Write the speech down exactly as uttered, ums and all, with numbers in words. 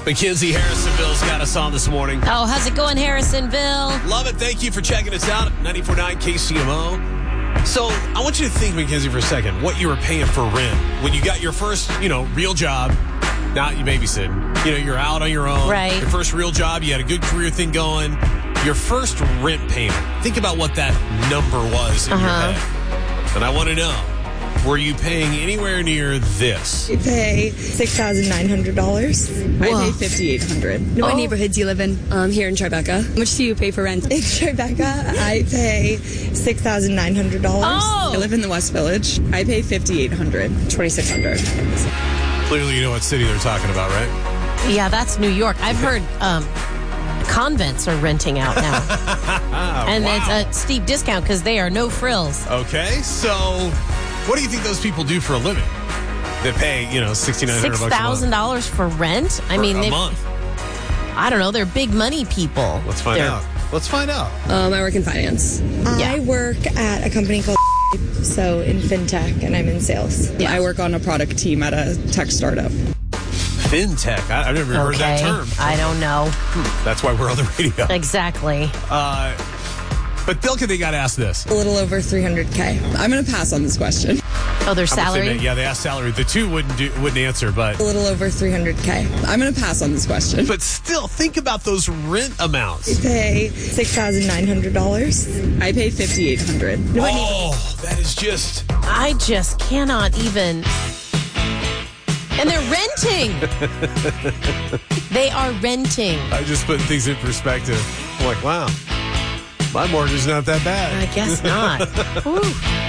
Mackenzie Harrisonville's got us on this morning. Oh, how's it going, Harrisonville? Love it. Thank you for checking us out. ninety-four point nine K C M O. So I want you to think, Mackenzie, for a second, what you were paying for rent when you got your first, you know, real job. Not you babysitting. You know, you're out on your own. Right. Your first real job. You had a good career thing going. Your first rent payment. Think about what that number was in Uh-huh. your head. And I want to know, were you paying anywhere near this? You pay six thousand nine hundred dollars. I pay fifty-eight hundred dollars. Oh. What neighborhood do you live in? Um, here in Tribeca. How much do you pay for rent? In Tribeca, I pay six thousand nine hundred dollars. I Oh, live in the West Village. I pay fifty-eight hundred dollars. twenty-six hundred dollars. Clearly, you know what city they're talking about, right? yeah, that's New York. I've heard um, convents are renting out now. and wow. it's a steep discount because they are no frills. Okay, so what do you think those people do for a living? They pay, you know, sixty-nine hundred Six bucks a month. thousand dollars for rent? I For mean, a they- month. I don't know. They're big money people. Let's find They're- out. Let's find out. Um, I work in finance. Yeah. I work at a company called so in fintech, and I'm in sales. I work on a product team at a tech startup. Fintech. I, I've never heard that Okay. term. I don't know. That's why we're on the radio. Exactly. Uh, but Bilka, they got asked this. A little over three hundred K. I'm going to pass on this question. Oh, their How much they salary? make- Yeah, they asked salary. The two wouldn't do, wouldn't answer, but A little over three hundred K. I'm going to pass on this question. but still, think about those rent amounts. You pay six thousand nine hundred dollars. I pay fifty-eight hundred dollars. Oh, that is just. I just cannot even. And they're renting. They are renting. I just put things in perspective. I'm like, wow, my mortgage is not that bad. I guess not. Ooh.